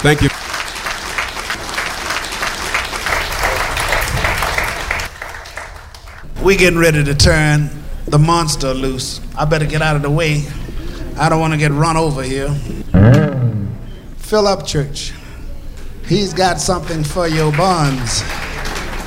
Thank you. We getting ready to turn the monster loose. I better get out of the way. I don't want to get run over here. Fill up, church. He's got something for your buns.